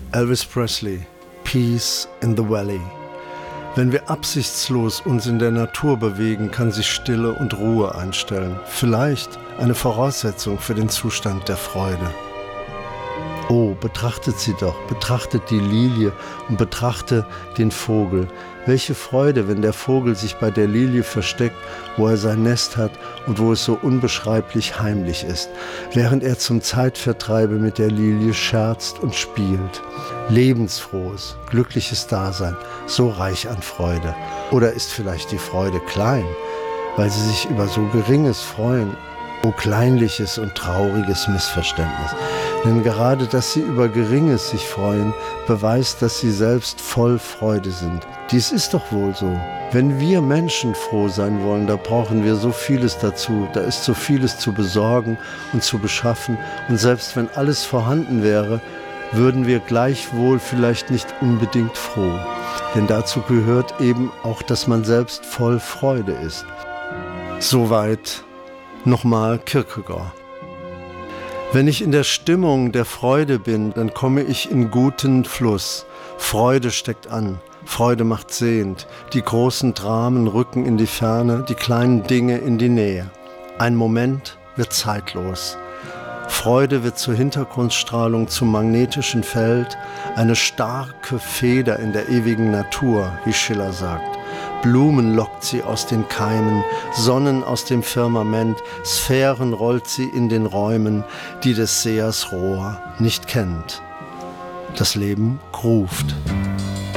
Elvis Presley, Peace in the Valley. Wenn wir absichtslos uns in der Natur bewegen, kann sich Stille und Ruhe einstellen. Vielleicht eine Voraussetzung für den Zustand der Freude. Oh, betrachtet sie doch, betrachtet die Lilie und betrachte den Vogel. Welche Freude, wenn der Vogel sich bei der Lilie versteckt, wo er sein Nest hat und wo es so unbeschreiblich heimlich ist, während er zum Zeitvertreibe mit der Lilie scherzt und spielt. Lebensfrohes, glückliches Dasein, so reich an Freude. Oder ist vielleicht die Freude klein, weil sie sich über so Geringes freuen? Oh, kleinliches und trauriges Missverständnis. Denn gerade, dass sie über Geringes sich freuen, beweist, dass sie selbst voll Freude sind. Dies ist doch wohl so. Wenn wir Menschen froh sein wollen, da brauchen wir so vieles dazu. Da ist so vieles zu besorgen und zu beschaffen. Und selbst wenn alles vorhanden wäre, würden wir gleichwohl vielleicht nicht unbedingt froh. Denn dazu gehört eben auch, dass man selbst voll Freude ist. Soweit nochmal Kierkegaard. Wenn ich in der Stimmung der Freude bin, dann komme ich in guten Fluss. Freude steckt an, Freude macht sehend. Die großen Dramen rücken in die Ferne, die kleinen Dinge in die Nähe. Ein Moment wird zeitlos. Freude wird zur Hintergrundstrahlung, zum magnetischen Feld, eine starke Feder in der ewigen Natur, wie Schiller sagt. Blumen lockt sie aus den Keimen, Sonnen aus dem Firmament, Sphären rollt sie in den Räumen, die des Sehers Rohr nicht kennt. Das Leben ruft.